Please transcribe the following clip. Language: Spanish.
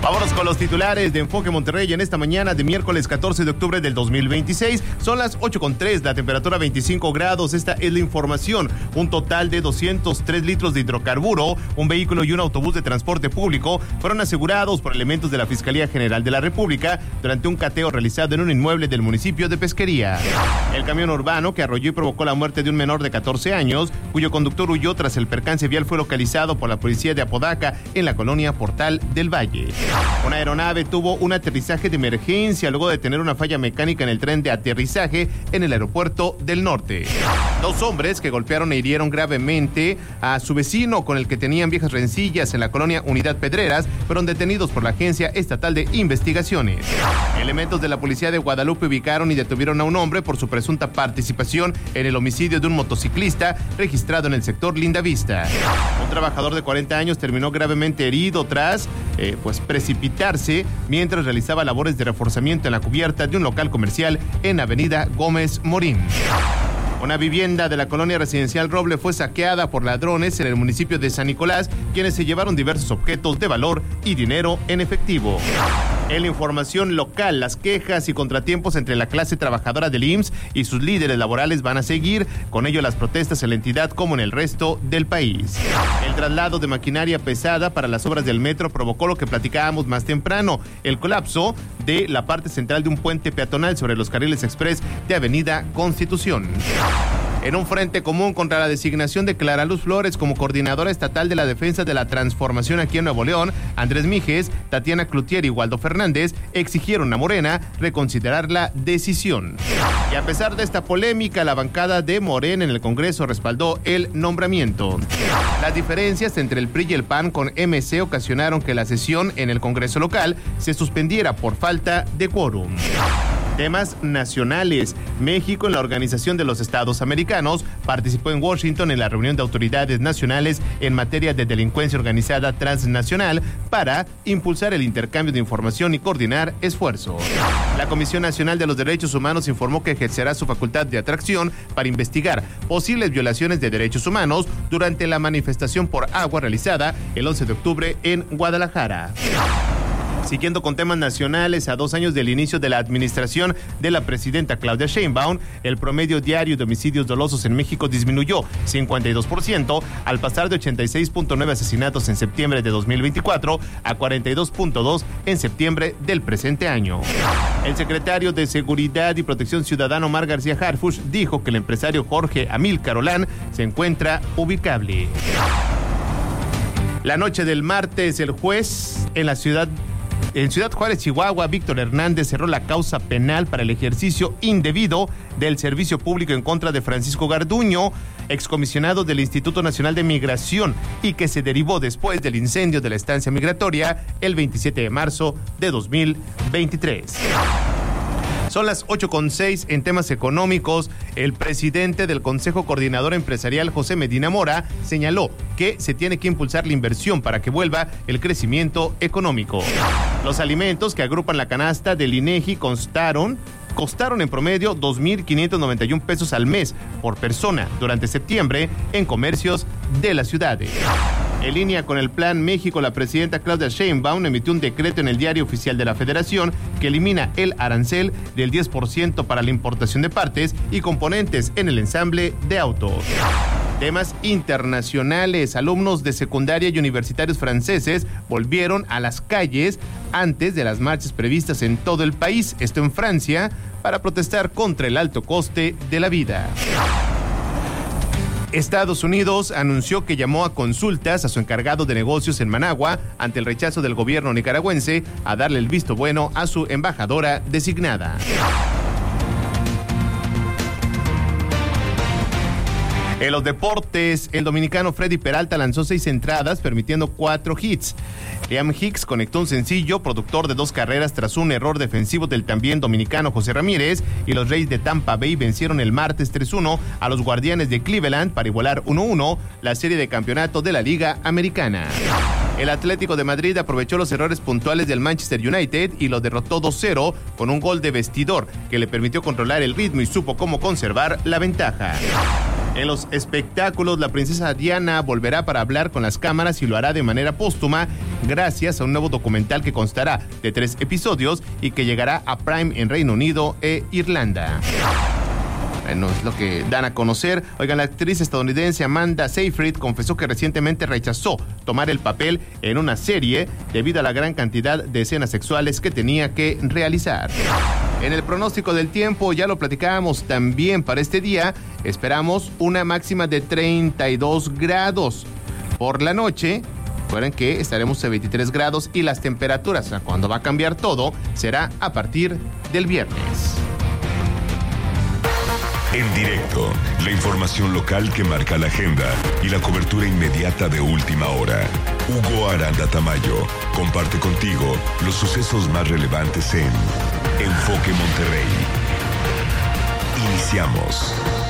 Vámonos con los titulares de Enfoque Monterrey en esta mañana de miércoles 14 de octubre del 2026. Son las 8:03, la temperatura 25 grados. Esta es la información. Un total de 203 litros de hidrocarburo, un vehículo y un autobús de transporte público fueron asegurados por elementos de la Fiscalía General de la República durante un cateo realizado en un inmueble del municipio de Pesquería. El camión urbano que arrolló y provocó la muerte de un menor de 14 años, cuyo conductor huyó tras el percance vial, fue localizado por la policía de Apodaca en la colonia Portal del Valle. Una aeronave tuvo un aterrizaje de emergencia luego de tener una falla mecánica en el tren de aterrizaje en el aeropuerto del norte. Dos hombres que golpearon e hirieron gravemente a su vecino con el que tenían viejas rencillas en la colonia Unidad Pedreras fueron detenidos por la Agencia Estatal de Investigaciones. Elementos de la policía de Guadalupe ubicaron y detuvieron a un hombre por su presunta participación en el homicidio de un motociclista registrado en el sector Lindavista. Un trabajador de 40 años terminó gravemente herido tras precipitarse mientras realizaba labores de reforzamiento en la cubierta de un local comercial en Avenida Gómez Morín. Una vivienda de la colonia residencial Roble fue saqueada por ladrones en el municipio de San Nicolás, quienes se llevaron diversos objetos de valor y dinero en efectivo. En la información local, las quejas y contratiempos entre la clase trabajadora del IMSS y sus líderes laborales van a seguir. Con ello, las protestas en la entidad como en el resto del país. El traslado de maquinaria pesada para las obras del metro provocó lo que platicábamos más temprano, el colapso de la parte central de un puente peatonal sobre los carriles express de Avenida Constitución. En un frente común contra la designación de Clara Luz Flores como coordinadora estatal de la defensa de la transformación aquí en Nuevo León, Andrés Mijes, Tatiana Cloutier y Waldo Fernández exigieron a Morena reconsiderar la decisión. Y a pesar de esta polémica, la bancada de Morena en el Congreso respaldó el nombramiento. Las diferencias entre el PRI y el PAN con MC ocasionaron que la sesión en el Congreso local se suspendiera por falta de quórum. Temas nacionales. México, en la Organización de los Estados Americanos, participó en Washington en la reunión de autoridades nacionales en materia de delincuencia organizada transnacional para impulsar el intercambio de información y coordinar esfuerzos. La Comisión Nacional de los Derechos Humanos informó que ejercerá su facultad de atracción para investigar posibles violaciones de derechos humanos durante la manifestación por agua realizada el 11 de octubre en Guadalajara. Siguiendo con temas nacionales, a 2 años del inicio de la administración de la presidenta Claudia Sheinbaum, el promedio diario de homicidios dolosos en México disminuyó 52%, al pasar de 86.9 asesinatos en septiembre de 2024 a 42.2 en septiembre del presente año. El secretario de Seguridad y Protección Ciudadana, Omar García Harfuch, dijo que el empresario Jorge Amílcar Olán se encuentra ubicable. La noche del martes, el juez en Ciudad Juárez, Chihuahua, Víctor Hernández, cerró la causa penal para el ejercicio indebido del servicio público en contra de Francisco Garduño, excomisionado del Instituto Nacional de Migración, y que se derivó después del incendio de la estancia migratoria el 27 de marzo de 2023. Son las 8:06 en temas económicos. El presidente del Consejo Coordinador Empresarial, José Medina Mora, señaló que se tiene que impulsar la inversión para que vuelva el crecimiento económico. Los alimentos que agrupan la canasta del INEGI costaron en promedio 2,591 pesos al mes por persona durante septiembre en comercios de las ciudades. En línea con el Plan México, la presidenta Claudia Sheinbaum emitió un decreto en el Diario Oficial de la Federación que elimina el arancel del 10% para la importación de partes y componentes en el ensamble de autos. Temas internacionales. Alumnos de secundaria y universitarios franceses volvieron a las calles antes de las marchas previstas en todo el país, esto en Francia, para protestar contra el alto coste de la vida. Estados Unidos anunció que llamó a consultas a su encargado de negocios en Managua ante el rechazo del gobierno nicaragüense a darle el visto bueno a su embajadora designada. En los deportes, el dominicano Freddy Peralta lanzó 6 entradas, permitiendo 4 hits. Liam Hicks conectó un sencillo, productor de 2 carreras tras un error defensivo del también dominicano José Ramírez, y los Rays de Tampa Bay vencieron el martes 3-1 a los Guardianes de Cleveland para igualar 1-1 la serie de campeonato de la Liga Americana. El Atlético de Madrid aprovechó los errores puntuales del Manchester United y lo derrotó 2-0 con un gol de vestidor que le permitió controlar el ritmo y supo cómo conservar la ventaja. En los espectáculos, la princesa Diana volverá para hablar con las cámaras y lo hará de manera póstuma gracias a un nuevo documental que constará de 3 episodios y que llegará a Prime en Reino Unido e Irlanda. Bueno, es lo que dan a conocer. Oigan, la actriz estadounidense Amanda Seyfried confesó que recientemente rechazó tomar el papel en una serie debido a la gran cantidad de escenas sexuales que tenía que realizar. En el pronóstico del tiempo, ya lo platicábamos también para este día, esperamos una máxima de 32 grados. Por la noche, recuerden que estaremos a 23 grados y las temperaturas, cuando va a cambiar todo, será a partir del viernes. En directo, la información local que marca la agenda y la cobertura inmediata de última hora. Hugo Aranda Tamayo comparte contigo los sucesos más relevantes en Enfoque Monterrey. Iniciamos.